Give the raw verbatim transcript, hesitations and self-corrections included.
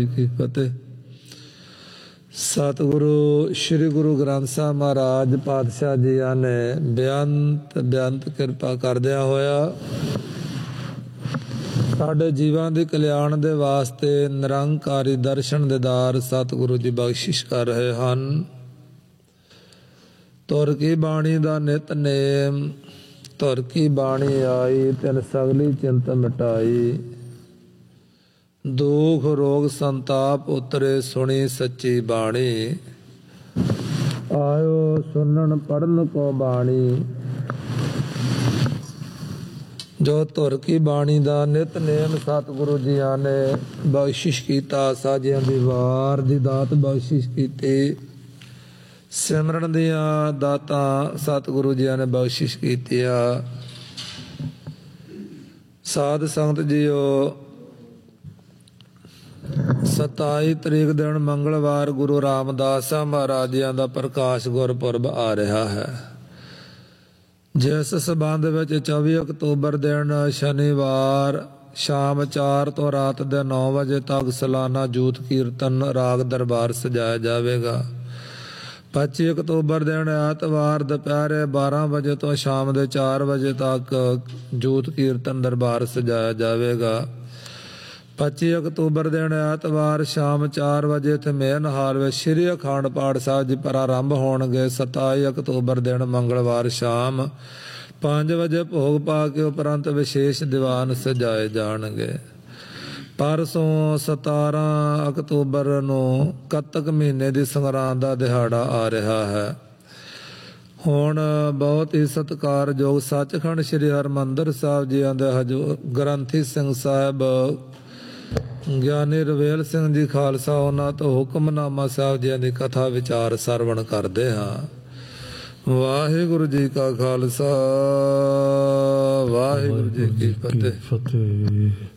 ਕੀ ਫਤਿਹ। ਸਤਿਗੁਰੂ ਸ਼੍ਰੀ ਗੁਰੂ ਗ੍ਰੰਥ ਸਾਹਿਬ ਮਹਾਰਾਜ ਪਾਤਸ਼ਾਹ ਜੀਆਂ ਨੇ ਬੇਅੰਤ ਬੇਅੰਤ ਕਿਰਪਾ ਕਰਦਿਆਂ ਹੋਇਆ ਸਾਡੇ ਜੀਵਾਂ ਦੇ ਕਲਿਆਣ ਦੇ ਵਾਸਤੇ ਨਿਰੰਕਾਰੀ ਦਰਸ਼ਨ ਦੀਦਾਰ ਸਤਿਗੁਰੂ ਜੀ ਬਖਸ਼ਿਸ਼ ਕਰ ਰਹੇ ਹਨ। ਤੁਰ ਕੀ ਬਾਣੀ ਦਾ ਨਿਤਨੇਮ, ਤੁਰ ਕੀ ਬਾਣੀ ਆਈ ਤਿਨ ਸਗਲੀ ਚਿੰਤ ਮਿਟਾਈ। ਦੁਖ ਰੋਗ ਸੰਤਾਪ ਉਤਰੇ ਸੁਣੀ ਸੱਚੀ ਬਾਣੀ। ਆਇਓ ਸੁਣਨ ਪੜਨ ਕੋ ਬਾਣੀ। ਜੋ ਧੁਰ ਕੀ ਬਾਣੀ ਦਾ ਨਿਤਨੇਮ ਸਤਿਗੁਰੂ ਜੀਆਂ ਨੇ ਬਖਸ਼ਿਸ਼ ਕੀਤਾ, ਸਾਜਿਆਂ ਦੀ ਵਾਰ ਦੀ ਦਾਤ ਬਖਸ਼ਿਸ਼ ਕੀਤੀ, ਸਿਮਰਨ ਦੀਆਂ ਦਾਤਾਂ ਸਤਿਗੁਰੂ ਜੀਆਂ ਨੇ ਬਖਸ਼ਿਸ਼ ਕੀਤੀਆਂ। ਸਾਧ ਸੰਗਤ ਜੀਓ, ਸਤਾਈ ਤਰੀਕ ਦਿਨ ਮੰਗਲਵਾਰ ਗੁਰੂ ਰਾਮਦਾਸ ਮਹਾਰਾਜ ਜੀਆਂ ਦਾ ਪ੍ਰਕਾਸ਼ ਗੁਰਪੁਰਬ ਆ ਰਿਹਾ ਹੈ, ਜਿਸ ਸਬੰਧ ਵਿੱਚ ਚੌਵੀ ਅਕਤੂਬਰ ਦਿਨ ਸ਼ਨੀਵਾਰ ਸ਼ਾਮ ਚਾਰ ਤੋਂ ਰਾਤ ਦੇ ਨੌ ਵਜੇ ਤੱਕ ਸਾਲਾਨਾ ਜੂਤ ਕੀਰਤਨ ਰਾਗ ਦਰਬਾਰ ਸਜਾਇਆ ਜਾਵੇਗਾ। ਪੱਚੀ ਅਕਤੂਬਰ ਦਿਨ ਐਤਵਾਰ ਦੁਪਹਿਰੇ ਬਾਰਾਂ ਵਜੇ ਤੋਂ ਸ਼ਾਮ ਦੇ ਚਾਰ ਵਜੇ ਤੱਕ ਜੂਤ ਕੀਰਤਨ ਦਰਬਾਰ ਸਜਾਇਆ ਜਾਵੇਗਾ। ਪੱਚੀ ਅਕਤੂਬਰ ਦਿਨ ਐਤਵਾਰ ਸ਼ਾਮ ਚਾਰ ਵਜੇ ਇੱਥੇ ਮੇਨ ਹਾਲ ਵਿੱਚ ਸ਼੍ਰੀ ਅਖੰਡ ਪਾਠ ਸਾਹਿਬ ਜੀ ਪ੍ਰਾਰੰਭ ਹੋਣਗੇ। ਸਤਾਈ ਅਕਤੂਬਰ ਦਿਨ ਮੰਗਲਵਾਰ ਸ਼ਾਮ ਪੰਜ ਵਜੇ ਭੋਗ ਪਾ ਕੇ ਉਪਰੰਤ ਵਿਸ਼ੇਸ਼ ਦੀਵਾਨ ਸਜਾਏ ਜਾਣਗੇ। ਪਰਸੋਂ ਸਤਾਰਾਂ ਅਕਤੂਬਰ ਨੂੰ ਕੱਤਕ ਮਹੀਨੇ ਦੀ ਸੰਗਰਾਂਦ ਦਾ ਦਿਹਾੜਾ ਆ ਰਿਹਾ ਹੈ। ਹੁਣ ਬਹੁਤ ਹੀ ਸਤਿਕਾਰਯੋਗ ਸੱਚਖੰਡ ਸ੍ਰੀ ਹਰਿਮੰਦਰ ਸਾਹਿਬ ਜੀਆਂ ਦੇ ਹਜ਼ੂਰ ਗ੍ਰੰਥੀ ਸਿੰਘ ਸਾਹਿਬ ਗਿਆਨੀ ਰਵੇਲ ਸਿੰਘ ਜੀ ਖਾਲਸਾ, ਉਹਨਾਂ ਤੋਂ ਹੁਕਮਨਾਮਾ ਸਾਹਿਬ ਜੀਆਂ ਦੀ ਕਥਾ ਵਿਚਾਰ ਸਰਵਣ ਕਰਦੇ ਹਾਂ। ਵਾਹਿਗੁਰੂ ਜੀ ਕਾ ਖਾਲਸਾ, ਵਾਹਿਗੁਰੂ ਜੀ ਕੀ ਫਤਿਹ।